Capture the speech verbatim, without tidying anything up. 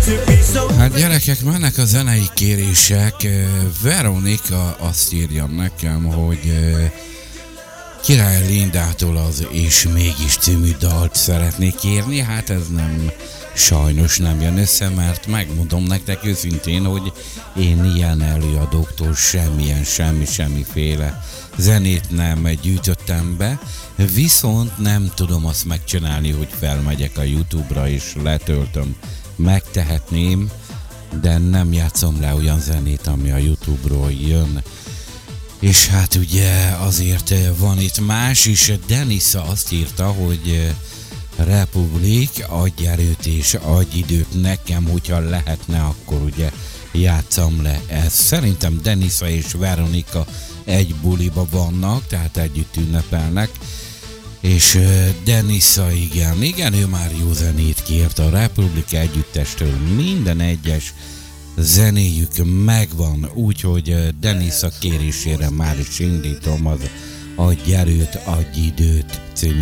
Hát gyerekek, mennek a zenei kérések. Veronika azt írja nekem, hogy Király Lindától az És Mégis című dalt szeretnék kérni. Hát ez nem, sajnos nem jön össze, mert megmondom nektek őszintén, hogy én ilyen előadóktól semmilyen, semmi, semmiféle zenét nem gyűjtöttem be, viszont nem tudom azt megcsinálni, hogy felmegyek a YouTube-ra és letöltöm. Megtehetném, de nem játszom le olyan zenét, ami a YouTube-ról jön. És hát ugye azért van itt más is. Denisa azt írta, hogy Republik, adj erőt és adj időt nekem, hogyha lehetne, akkor ugye játszam le ezt. Szerintem Denisa és Veronika egy buliba vannak, tehát együtt ünnepelnek. És Denisa, igen, igen, ő már jó zenét kért a Republik együttestől, minden egyes zenéjük megvan, úgyhogy Denisa kérésére már is indítom az Adj erőt, adj időt című